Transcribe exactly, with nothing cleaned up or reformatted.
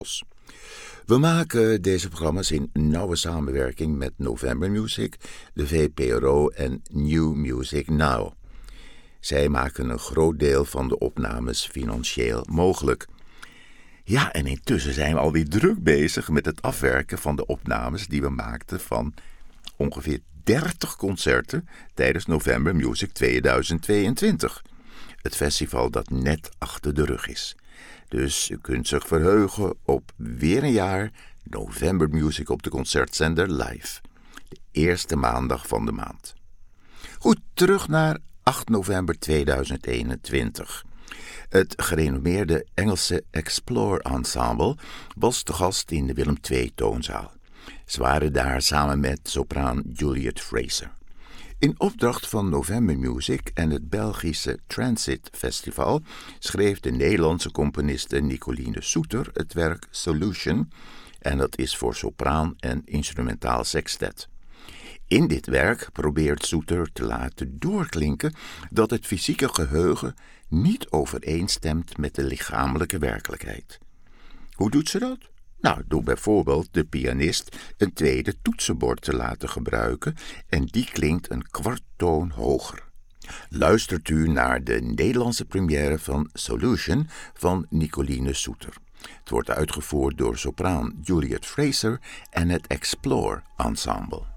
We maken deze programma's in nauwe samenwerking met November Music, de V P R O en New Music Now. Zij maken een groot deel van de opnames financieel mogelijk. Ja, en intussen zijn we alweer druk bezig met het afwerken van de opnames die we maakten van ongeveer dertig concerten tijdens November Music tweeduizend tweeëntwintig. Het festival dat net achter de rug is. Dus u kunt zich verheugen op weer een jaar November Music op de concertzender live. De eerste maandag van de maand. Goed, terug naar acht november tweeduizend eenentwintig. Het gerenommeerde Engelse Explore Ensemble was te gast in de Willem twee toonzaal. Ze waren daar samen met sopraan Juliet Fraser. In opdracht van November Music en het Belgische Transit Festival schreef de Nederlandse componiste Nicoline Soeter het werk Solution, en dat is voor sopraan en instrumentaal sextet. In dit werk probeert Soeter te laten doorklinken dat het fysieke geheugen niet overeenstemt met de lichamelijke werkelijkheid. Hoe doet ze dat? Nou, door bijvoorbeeld de pianist een tweede toetsenbord te laten gebruiken en die klinkt een kwarttoon hoger. Luistert u naar de Nederlandse première van Solution van Nicoline Soeter. Het wordt uitgevoerd door sopraan Juliet Fraser en het Explore Ensemble.